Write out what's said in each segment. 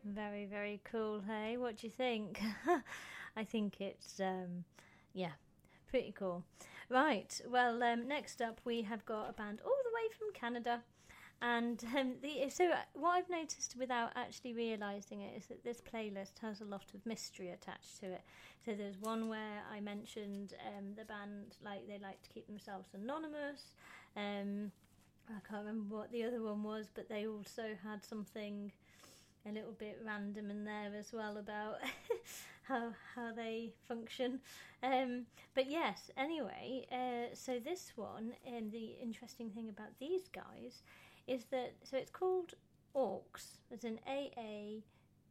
Very, very cool, hey? What do you think? I think it's, yeah, pretty cool. Right, well, next up we have got a band all the way from Canada. And so what I've noticed without actually realising it is that this playlist has a lot of mystery attached to it. So there's one where I mentioned the band, like they like to keep themselves anonymous. I can't remember what the other one was, but they also had something a little bit random in there as well about how they function. But yes, anyway, so this one, and the interesting thing about these guys is that, so it's called Orcs, as in AAWKS,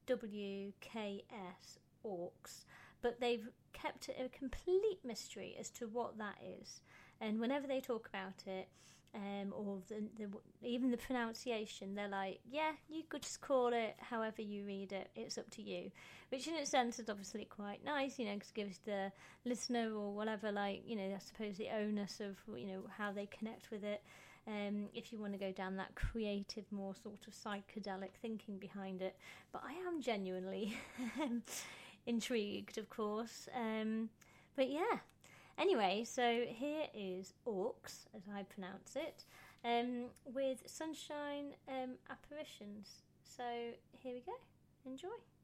Orcs, but they've kept it a complete mystery as to what that is. And whenever they talk about it, or even the pronunciation, they're like, yeah, you could just call it however you read it, it's up to you, which in a sense is obviously quite nice, because it gives the listener or whatever, I suppose the onus of how they connect with it, if you want to go down that creative, more sort of psychedelic thinking behind it. But I am genuinely intrigued, of course, but yeah. Anyway, so here is Orcs, as I pronounce it, with Sunshine Apparitions. So here we go. Enjoy.